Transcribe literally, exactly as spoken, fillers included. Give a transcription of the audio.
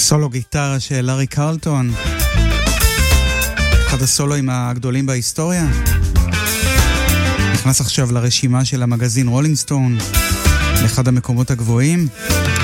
סולו גיטרה של לארי קרלטון, אחד הסולואים הגדולים בהיסטוריה, נכנס עכשיו לרשימה של המגזין רולינג סטון, לאחד המקומות הגבוהים.